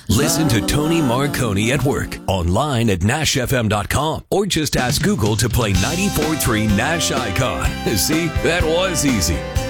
Listen to Tony Marconi at work online at NashFM.com or just ask Google to play 94.3 Nash Icon. See, that was easy.